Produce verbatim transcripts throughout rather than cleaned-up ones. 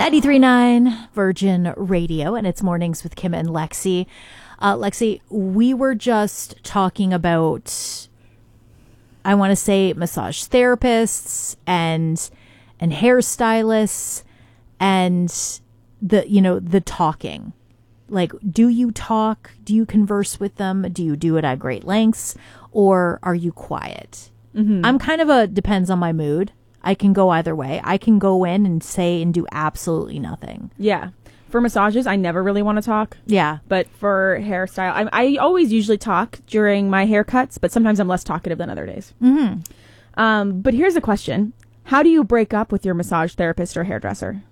ninety-three point nine Virgin Radio, and it's Mornings with Kim and Lexi. Uh, Lexi, we were just talking about, I want to say, massage therapists and and hairstylists and the, you know, the talking. Like, do you talk? Do you converse with them? Do you do it at great lengths? Or are you quiet? Mm-hmm. I'm kind of a, depends on my mood. I can go either way. I can go in and say and do absolutely nothing. Yeah. For massages, I never really want to talk. Yeah. But for hairstyle, I, I always usually talk during my haircuts, but sometimes I'm less talkative than other days. Mm-hmm. Um, but here's a question. How do you break up with your massage therapist or hairdresser?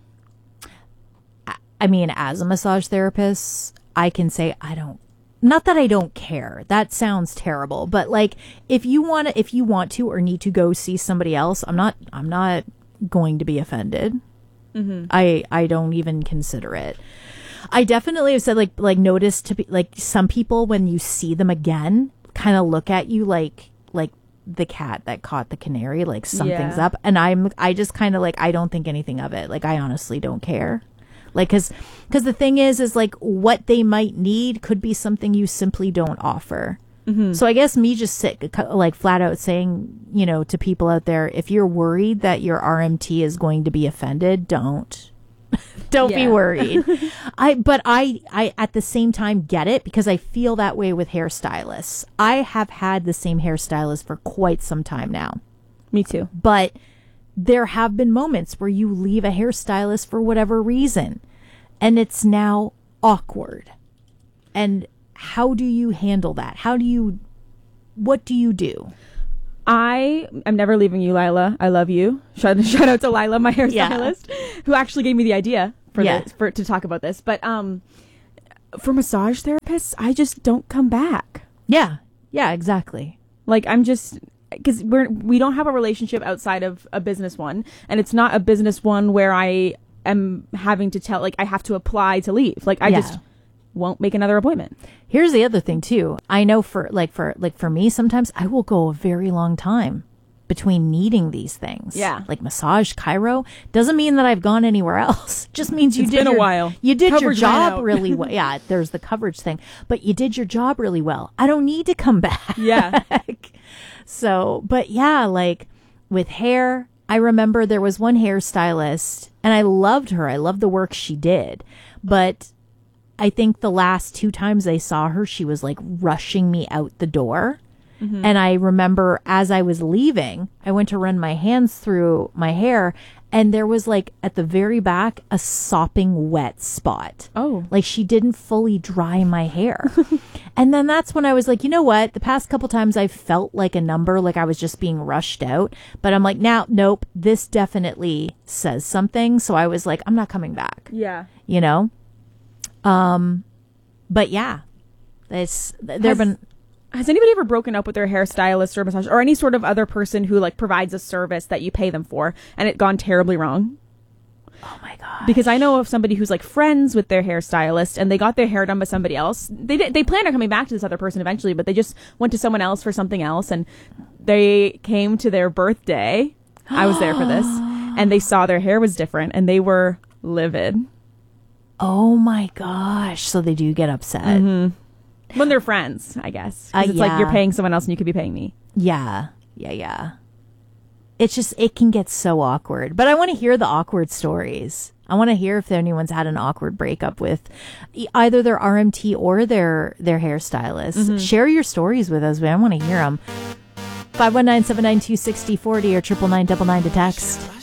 I mean, as a massage therapist, I can say I don't, not that I don't care. That sounds terrible. But like, if you want to, if you want to or need to go see somebody else, I'm not, I'm not going to be offended. Mm-hmm. I, I don't even consider it. I definitely have said like, like notice to be like some people when you see them again, kind of look at you like, like the cat that caught the canary, like something's Yeah. up. And I'm, I just kind of like, I don't think anything of it. Like, I honestly don't care. Like, cause, cause the thing is, is like what they might need could be something you simply don't offer. Mm-hmm. So I guess me just sit like flat out saying, you know, to people out there, if you're worried that your R M T is going to be offended, don't, don't Yeah. be worried. I, but I, I at the same time get it because I feel that way with hairstylists. I have had the same hairstylist for quite some time now. Me too. But there have been moments where you leave a hairstylist for whatever reason and it's now awkward. And how do you handle that? How do you, what do you do? I am never leaving you, Lila. I love you. Shout, shout out to Lila, my hairstylist, yeah. who actually gave me the idea for yeah. this, for to talk about this. But um, for massage therapists, I just don't come back. Yeah. Yeah, exactly. Like, I'm just... because we're we don't have a relationship outside of a business one, and it's not a business one where I am having to tell, like, I have to apply to leave. Like, I Yeah. just won't make another appointment. Here's the other thing too. I know for like for like for me, sometimes I will go a very long time between needing these things. Yeah. Like massage, chiro doesn't mean that I've gone anywhere else. Just means you It's did been a your, while. You did Coverage your ran job out. really well. Yeah, there's the coverage thing, but you did your job really well. I don't need to come back. Yeah. So, but yeah, like with hair, I remember there was one hairstylist and I loved her. I loved the work she did. But I think the last two times I saw her, she was like rushing me out the door. Mm-hmm. And I remember as I was leaving, I went to run my hands through my hair and there was like at the very back, a sopping wet spot. Oh. Like she didn't fully dry my hair. And then that's when I was like, you know what? The past couple times I felt like a number, like I was just being rushed out. But I'm like, now, nope, this definitely says something. So I was like, I'm not coming back. Yeah. You know? Um, but yeah, it's, there have been... Has anybody ever broken up with their hairstylist or massage or any sort of other person who like provides a service that you pay them for and it gone terribly wrong? Oh my God. Because I know of somebody who's like friends with their hairstylist and they got their hair done by somebody else. They did, they planned on coming back to this other person eventually, but they just went to someone else for something else and they came to their birthday. I was there for this and they saw their hair was different and they were livid. Oh my gosh. So they do get upset. Mm-hmm. When they're friends, I guess. 'Cause Uh, it's yeah. like you're paying someone else and you could be paying me. Yeah. Yeah. Yeah. It's just, it can get so awkward. But I want to hear the awkward stories. I want to hear if anyone's had an awkward breakup with e- either their R M T or their, their hairstylist. Mm-hmm. Share your stories with us. I want to hear them. five one nine, seven nine two, six zero four zero or triple nine double nine to text.